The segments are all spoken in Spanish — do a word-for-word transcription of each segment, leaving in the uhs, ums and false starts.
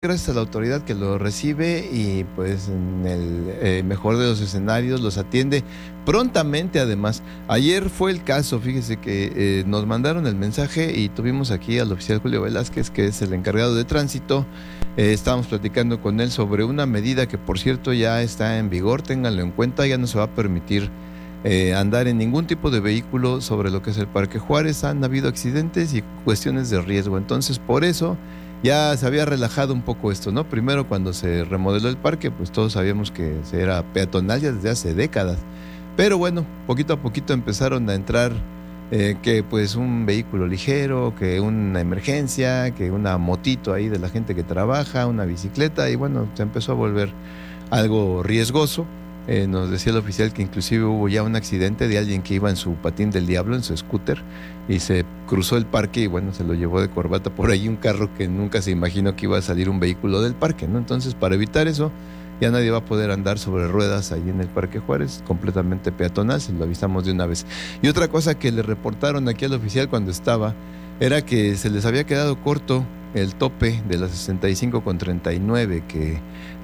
gracias a la autoridad que lo recibe y pues en el eh, mejor de los escenarios los atiende prontamente. Además, ayer fue el caso, fíjese que eh, nos mandaron el mensaje y tuvimos aquí al oficial Julio Velázquez, que es el encargado de tránsito. Eh, estábamos platicando con él sobre una medida que, por cierto, ya está en vigor, ténganlo en cuenta. Ya no se va a permitir eh, andar en ningún tipo de vehículo sobre lo que es el Parque Juárez. Han habido accidentes y cuestiones de riesgo, entonces por eso ya se había relajado un poco esto, ¿no? Primero, cuando se remodeló el parque, pues todos sabíamos que era peatonal ya desde hace décadas. Pero bueno, poquito a poquito empezaron a entrar eh, que pues un vehículo ligero, que una emergencia, que una motito ahí de la gente que trabaja, una bicicleta, y bueno, se empezó a volver algo riesgoso. Eh, nos decía el oficial que inclusive hubo ya un accidente de alguien que iba en su patín del diablo, en su scooter, y se cruzó el parque y bueno, se lo llevó de corbata por ahí un carro que nunca se imaginó que iba a salir un vehículo del parque, ¿no? Entonces, para evitar eso, ya nadie va a poder andar sobre ruedas ahí en el Parque Juárez, completamente peatonal, se lo avisamos de una vez. Y otra cosa que le reportaron aquí al oficial cuando estaba, era que se les había quedado corto el tope de la sesenta y cinco con treinta y nueve, que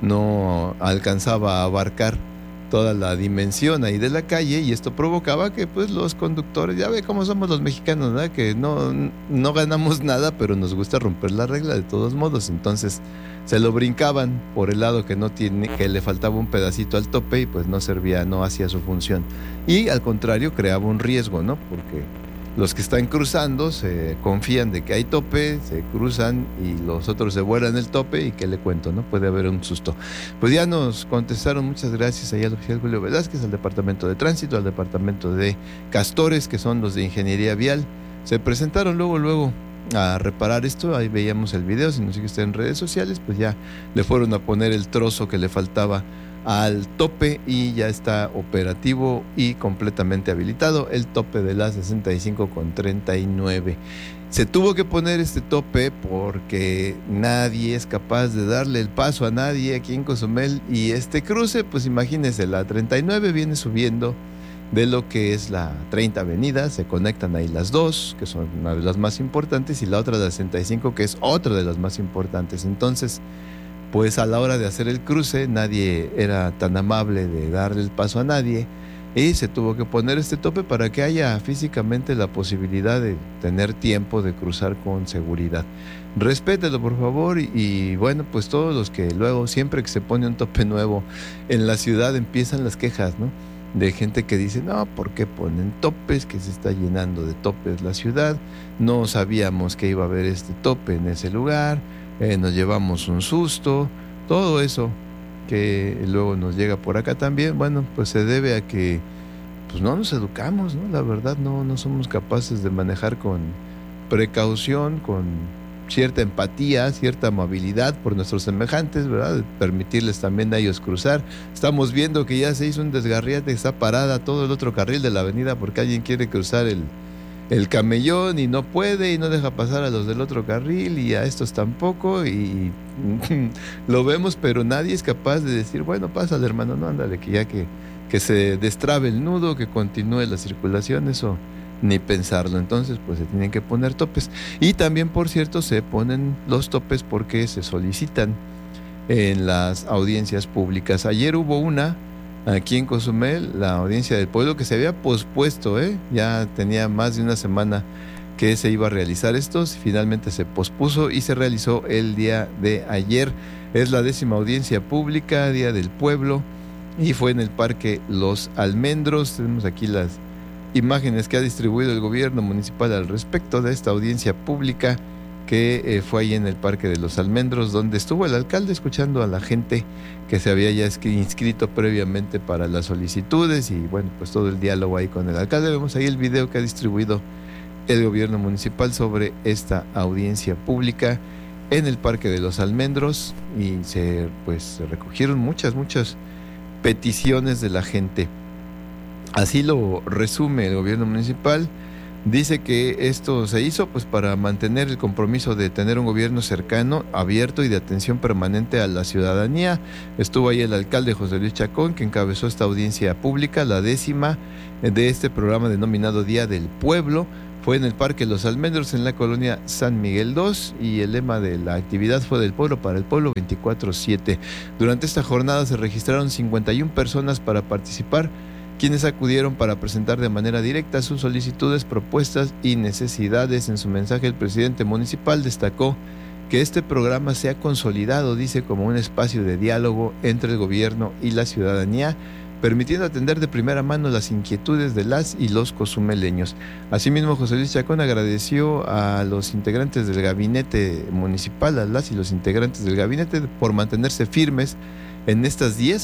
no alcanzaba a abarcar toda la dimensión ahí de la calle, y esto provocaba que pues los conductores, ya ve cómo somos los mexicanos, ¿verdad? Que no, no ganamos nada, pero nos gusta romper la regla de todos modos. Entonces se lo brincaban por el lado que no tiene, que le faltaba un pedacito al tope y pues no servía, no hacía su función, y al contrario creaba un riesgo, ¿no? Porque los que están cruzando se confían de que hay tope, se cruzan y los otros se vuelan el tope, y qué le cuento, ¿no? Puede haber un susto. Pues ya nos contestaron, muchas gracias ahí al oficial Julio Velázquez, al departamento de tránsito, al departamento de Castores, que son los de ingeniería vial. Se presentaron luego, luego a reparar esto. Ahí veíamos el video, si nos sigue usted en redes sociales, pues ya le fueron a poner el trozo que le faltaba al tope y ya está operativo y completamente habilitado el tope de la sesenta y cinco con treinta y nueve. Se tuvo que poner este tope porque nadie es capaz de darle el paso a nadie aquí en Cozumel, y este cruce, pues imagínense, la treinta y nueve viene subiendo de lo que es la treinta Avenida, se conectan ahí las dos, que son una de las más importantes, y la otra de la sesenta y cinco, que es otra de las más importantes. Entonces, pues a la hora de hacer el cruce nadie era tan amable de darle el paso a nadie, y se tuvo que poner este tope para que haya físicamente la posibilidad de tener tiempo de cruzar con seguridad. Respételo, por favor. Y, y bueno, pues todos los que luego, siempre que se pone un tope nuevo en la ciudad, empiezan las quejas, ¿no? De gente que dice, no, ¿por qué ponen topes? Que se está llenando de topes la ciudad, no sabíamos que iba a haber este tope en ese lugar, Eh, nos llevamos un susto. Todo eso que luego nos llega por acá también, bueno, pues se debe a que pues no nos educamos, ¿no? La verdad, no, no somos capaces de manejar con precaución, con cierta empatía, cierta amabilidad por nuestros semejantes, ¿verdad? De permitirles también a ellos cruzar. Estamos viendo que ya se hizo un desgarriate, está parada todo el otro carril de la avenida porque alguien quiere cruzar el el camellón y no puede, y no deja pasar a los del otro carril y a estos tampoco, y lo vemos, pero nadie es capaz de decir, bueno, pásale, hermano, no, ándale, que ya que, que se destrabe el nudo, que continúe la circulación, eso ni pensarlo. Entonces pues se tienen que poner topes, y también, por cierto, se ponen los topes porque se solicitan en las audiencias públicas. Ayer hubo una aquí en Cozumel, la audiencia del pueblo, que se había pospuesto, ¿eh? Ya tenía más de una semana que se iba a realizar esto, finalmente se pospuso y se realizó el día de ayer. Es la décima audiencia pública, Día del Pueblo, y fue en el Parque Los Almendros. Tenemos aquí las imágenes que ha distribuido el gobierno municipal al respecto de esta audiencia pública, que eh, fue ahí en el Parque de los Almendros, donde estuvo el alcalde escuchando a la gente que se había ya inscrito previamente para las solicitudes, y bueno, pues todo el diálogo ahí con el alcalde. Vemos ahí el video que ha distribuido el gobierno municipal sobre esta audiencia pública en el Parque de los Almendros, y se pues se recogieron muchas, muchas peticiones de la gente. Así lo resume el gobierno municipal. Dice que esto se hizo pues para mantener el compromiso de tener un gobierno cercano, abierto y de atención permanente a la ciudadanía. Estuvo ahí el alcalde José Luis Chacón, que encabezó esta audiencia pública, la décima de este programa denominado Día del Pueblo, Fue en el Parque Los Almendros, en la colonia San Miguel dos, y el lema de la actividad fue del pueblo para el pueblo veinticuatro siete. Durante esta jornada se registraron cincuenta y una personas para participar, quienes acudieron para presentar de manera directa sus solicitudes, propuestas y necesidades. En su mensaje, el presidente municipal destacó que este programa se ha consolidado, dice, como un espacio de diálogo entre el gobierno y la ciudadanía, permitiendo atender de primera mano las inquietudes de las y los cozumeleños. Asimismo, José Luis Chacón agradeció a los integrantes del gabinete municipal, a las y los integrantes del gabinete, por mantenerse firmes en estas diez